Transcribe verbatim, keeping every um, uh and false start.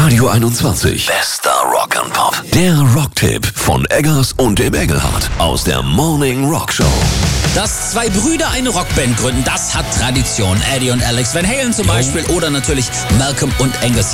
Radio einundzwanzig. Bester Rock and Pop. Der Rocktipp von Eggers und dem Engelhardt aus der Morning Rock Show. Dass zwei Brüder eine Rockband gründen, das hat Tradition. Eddie und Alex Van Halen zum Beispiel oder natürlich Malcolm und Angus